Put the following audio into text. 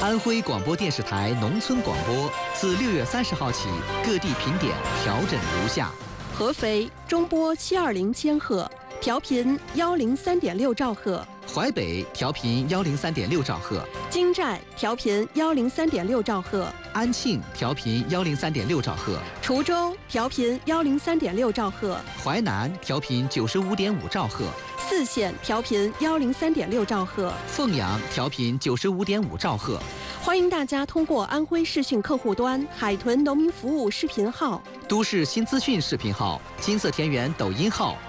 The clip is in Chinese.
安徽广播电视台农村广播自6月30号起，各地频点调整如下： 合肥中波720千赫，调频103.6兆赫； 淮北调频103.6兆赫； 金寨调频103.6兆赫； 安庆调频103.6兆赫； 滁州调频103.6兆赫； 淮南调频95.5兆赫； 泗县调频103.6兆赫； 凤阳调频95.5兆赫。 欢迎大家通过安徽视讯客户端、海豚农民服务视频号、 都市新资讯视频号、金色田园抖音号、